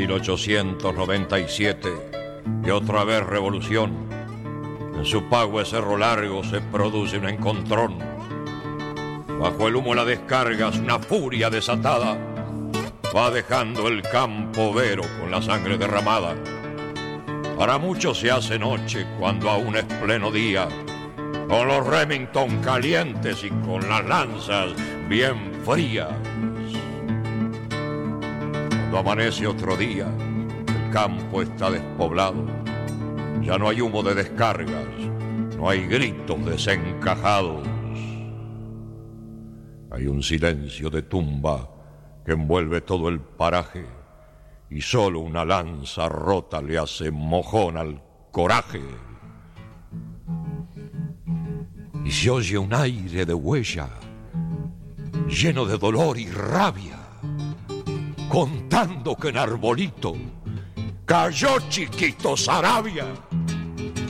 1897 y otra vez revolución. En su pago de Cerro Largo se produce un encontrón. Bajo el humo de la descarga es una furia desatada. Va dejando el campo vero con la sangre derramada. Para muchos se hace noche cuando aún es pleno día, con los Remington calientes y con las lanzas bien frías. Cuando amanece otro día, el campo está despoblado. Ya no hay humo de descargas, no hay gritos desencajados. Hay un silencio de tumba que envuelve todo el paraje y solo una lanza rota le hace mojón al coraje. Y se oye un aire de huella, lleno de dolor y rabia, contando que en Arbolito cayó Chiquito Saravia.